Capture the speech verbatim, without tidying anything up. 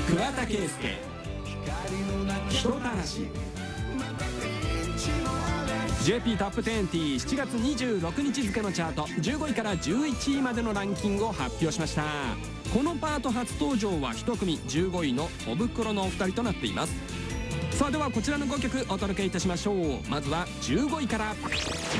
桑田佳祐、人たらし。 ジェーピー トップテンティーしちがつにじゅうろくにち付のチャートじゅうごいからじゅういちいまでのランキングを発表しました。このパート初登場はひと組、じゅうごいのおぶくろのお二人となっています。さあではこちらのごきょくお届けいたしましょう。まずはじゅうごいから。